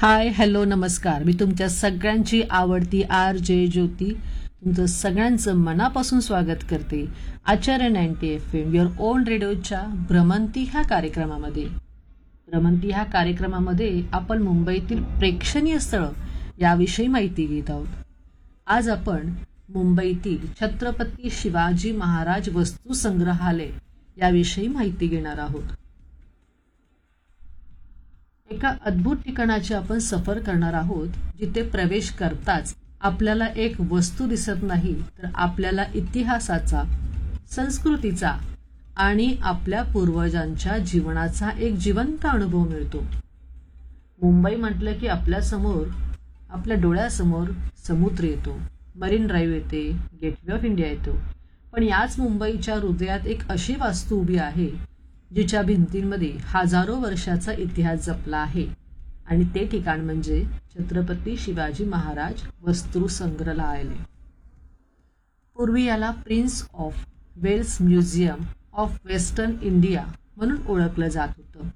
Hi hello नमस्कार. मी तुमच्या सगळ्यांची आवडती आर जे ज्योती तुमचं सगळ्यांचं मनापासून स्वागत करते आचार्य 90 FM युअर ओन रेडिओच्या भ्रमंती ह्या कार्यक्रमामध्ये. भ्रमंती ह्या कार्यक्रमामध्ये आपण मुंबईतील प्रेक्षणीय स्थळं याविषयी माहिती घेत आहोत. आज आपण मुंबईतील छत्रपती शिवाजी महाराज वस्तू संग्रहालय याविषयी माहिती घेणार आहोत. एका अद्भुत ठिकाणाची आपण सफर करणार आहोत, जिथे प्रवेश करताच आपल्याला एक वस्तू दिसत नाही, तर आपल्याला इतिहासाचा, संस्कृतीचा आणि आपल्या पूर्वजांच्या जीवनाचा एक जिवंत अनुभव मिळतो. मुंबई म्हटलं की आपल्या डोळ्यासमोर समुद्र येतो, मरीन ड्राईव्ह येते, गेटवे ऑफ इंडिया येतो. पण याच मुंबईच्या हृदयात एक अशी वास्तू उभी आहे जिच्या भिंतींमध्ये हजारो वर्षाचा इतिहास जपला आहे, आणि ते ठिकाण म्हणजे छत्रपती शिवाजी महाराज वस्तू संग्रहालय. पूर्वी याला prince of Wales museum of western India म्हणून ओळखलं जात होतं.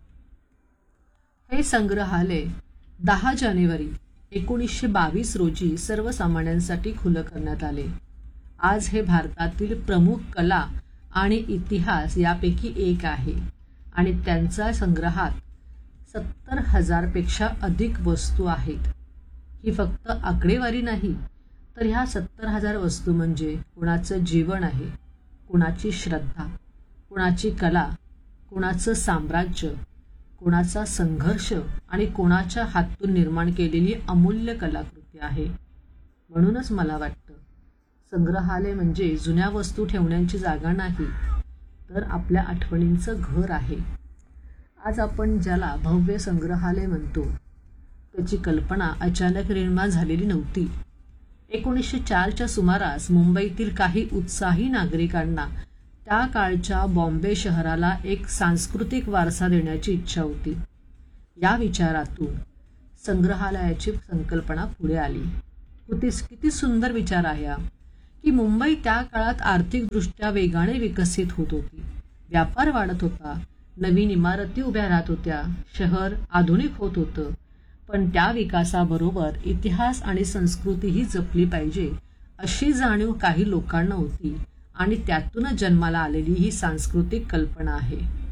हे संग्रहालय 10 जानेवारी 1922 रोजी सर्वसामान्यांसाठी खुलं करण्यात आले. आज हे भारतातील प्रमुख कला आणि इतिहास यापैकी एक आहे, आणि त्यांच्या संग्रहात 70,000 पेक्षा अधिक वस्तू आहेत. ही फक्त आकडेवारी नाही, तर ह्या 70,000 वस्तू म्हणजे कुणाचं जीवन आहे, कुणाची श्रद्धा, कुणाची कला, कुणाचं साम्राज्य, कुणाचा संघर्ष आणि कोणाच्या हातून निर्माण केलेली अमूल्य कलाकृती आहे. म्हणूनच मला वाटतं संग्रहालय म्हणजे जुन्या वस्तू ठेवण्याची जागा नाही, तर आपल्या आठवणींचं घर आहे. आज आपण ज्याला भव्य संग्रहालय म्हणतो, त्याची कल्पना अचानक निर्माण झालेली नव्हती. 1904च्या सुमारास मुंबईतील काही उत्साही नागरिकांना त्या काळच्या बॉम्बे शहराला एक सांस्कृतिक वारसा देण्याची इच्छा होती. या विचारातून संग्रहालयाची संकल्पना पुढे आली. किती सुंदर विचार आहे हा, की मुंबई त्या काळात आर्थिकदृष्ट्या वेगाने विकसित होत होती. व्यापार वाढत होता, नवीन इमारती उभ्या राहत होत्या, शहर आधुनिक होत होतं. पण त्या विकासाबरोबर इतिहास आणि संस्कृतीही जपली पाहिजे अशी जाणीव काही लोकांना होती, आणि त्यातूनच जन्माला आलेली ही सांस्कृतिक कल्पना आहे.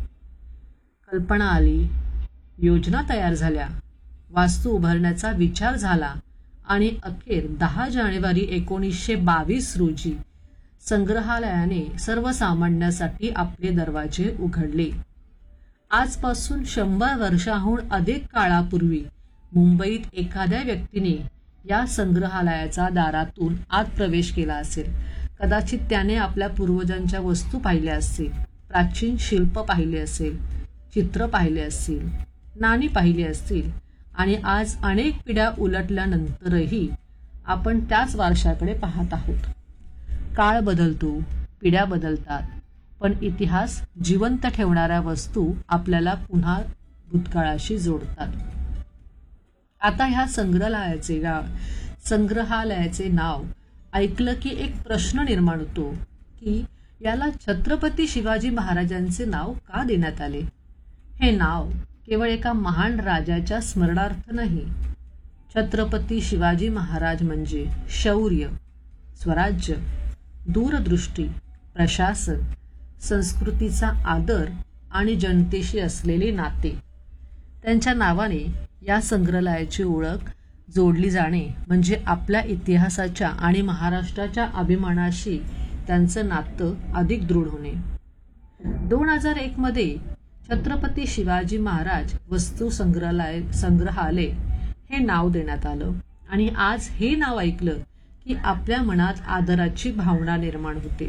कल्पना आली, योजना तयार झाल्या, वास्तू उभारण्याचा विचार झाला, आणि अखेर 10 जानेवारी 1922 रोजी संग्रहालयाने सर्वसामान्यांसाठी आपले दरवाजे उघडले. आजपासून 100 वर्षाहून अधिक काळापूर्वी मुंबईत एखाद्या व्यक्तीने या संग्रहालयाच्या दारातून आत प्रवेश केला असेल. कदाचित त्याने आपल्या पूर्वजांच्या वस्तू पाहिल्या असतील, प्राचीन शिल्प पाहिले असेल, चित्र पाहिले असतील, नाणी पाहिली असतील, आणि आज अनेक पिढ्या उलटल्यानंतरही आपण त्याच वारशाकडे पाहत आहोत. काळ बदलतो, पिढ्या बदलतात, पण इतिहास जिवंत ठेवणाऱ्या वस्तू आपल्याला पुन्हा भूतकाळाशी जोडतात. आता ह्या संग्रहालयाचे नाव ऐकलं की एक प्रश्न निर्माण होतो, की याला छत्रपती शिवाजी महाराजांचे नाव का देण्यात आले? हे नाव केवळ एका महान राजाच्या स्मरणार्थ नाही. छत्रपती शिवाजी महाराज म्हणजे शौर्य, स्वराज्य, दूरदृष्टी, प्रशासन, संस्कृतीचा आदर आणि जनतेशी असलेले नाते. त्यांच्या नावाने या संग्रहालयाची ओळख जोडली जाणे म्हणजे आपल्या इतिहासाच्या आणि महाराष्ट्राच्या अभिमानाशी त्यांचं नातं अधिक दृढ होणे. 2001 मध्ये छत्रपती शिवाजी महाराज वस्तू संग्रहालय हे नाव देण्यात आलं, आणि आज हे नाव ऐकलं की आपल्या मनात आदराची भावना निर्माण होते.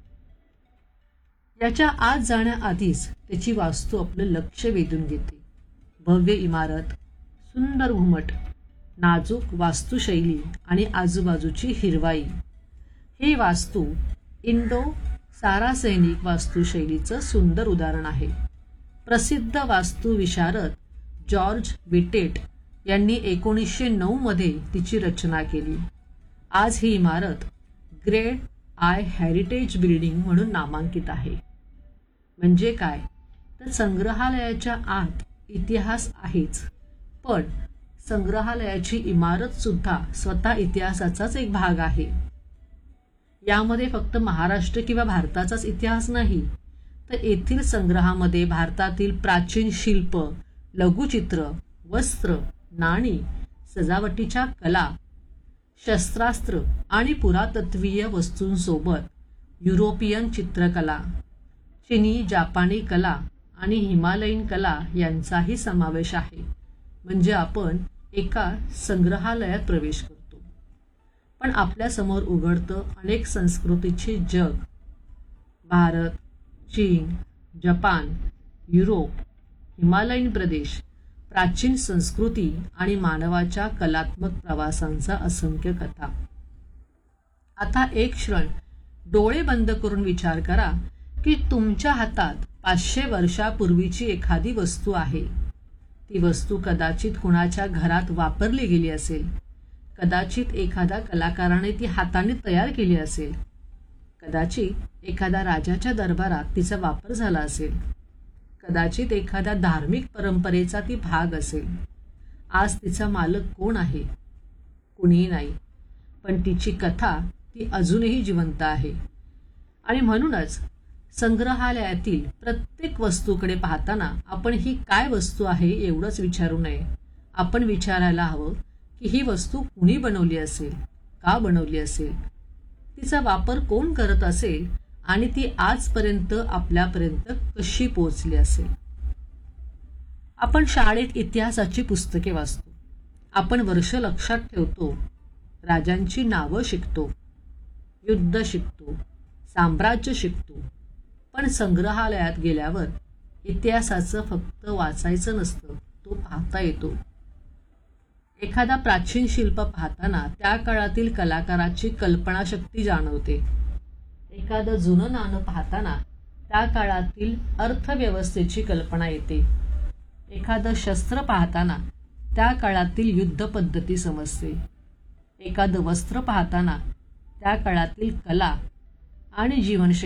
याच्या आत जाण्याआधीच त्याची वास्तू आपलं लक्ष वेधून घेते. भव्य इमारत, सुंदर घुमट, नाजूक वास्तुशैली आणि आजूबाजूची हिरवाई. हे वास्तू इंडो सारासैनिक वास्तुशैलीचं सुंदर उदाहरण आहे. प्रसिद्ध वास्तुविशारद जॉर्ज विटेट यांनी 1909 मध्ये तिची रचना केली. आज ही इमारत ग्रेड आय हेरिटेज बिल्डिंग म्हणून नामांकित आहे. म्हणजे काय, तर संग्रहालयाच्या आत इतिहास आहेच, पण संग्रहालयाची इमारत सुद्धा स्वतः इतिहासाचाच एक भाग आहे. यामध्ये फक्त महाराष्ट्र किंवा भारताचाच इतिहास नाही, तर येथील संग्रहामध्ये भारतातील प्राचीन शिल्प, लघुचित्र, वस्त्र, नाणी, सजावटीच्या कला, शस्त्रास्त्र आणि पुरातत्वीय वस्तूंसोबत युरोपियन चित्रकला, चिनी जापानी कला आणि हिमालयीन कला यांचाही समावेश आहे. म्हणजे आपण एका संग्रहालयात प्रवेश करतो. पण आपल्या समोर उघडतं अनेक संस्कृतीचे जग. भारत, चीन, जपान, युरोप, हिमालयीन प्रदेश, प्राचीन संस्कृती आणि मानवाच्या कलात्मक प्रवासांचा असंख्य कथा. आता एक क्षण डोळे बंद करून विचार करा की तुमच्या हातात 500 वर्षापूर्वीची एखादी वस्तू आहे. ती वस्तू कदाचित कुणाच्या घरात वापरली गेली असेल, कदाचित एखाद्या कलाकाराने ती हाताने तयार केली असेल, कदाचित एखाद्या राजाच्या दरबारात तिचा वापर झाला असेल, कदाचित एखाद्या धार्मिक परंपरेचा ती भाग असेल. आज तिचा मालक कोण आहे? कुणीही नाही, पण तिची कथा ती अजूनही जिवंत आहे. आणि म्हणूनच संग्रहालयातील प्रत्येक वस्तूकडे पाहताना आपण ही काय वस्तू आहे एवढंच विचारू नये. आपण विचारायला हवं की ही वस्तू कुणी बनवली असेल, का बनवली असेल, तिचा वापर कोण करत असेल आणि ती आजपर्यंत आपल्यापर्यंत कशी पोहोचली असेल. आपण शाळेत इतिहासाची पुस्तके वाचतो, आपण वर्ष लक्षात ठेवतो, राजांची नावं शिकतो, युद्ध शिकतो, साम्राज्य शिकतो. पण संग्रहालयात गेल्यावर इतिहासाचं फक्त वाचायचं नसतं, तो पाहता येतो. एखादा प्राचीन शिल्प पाहताना त्या काळातील कलाकाराची कल्पनाशक्ती जाणवते. एखादं जुनं नाणं पाहताना त्या काळातील अर्थव्यवस्थेची कल्पना येते. एखादं शस्त्र पाहताना त्या काळातील युद्ध पद्धती समजते. एखादं वस्त्र पाहताना त्या काळातील कला आणि जीवनशैली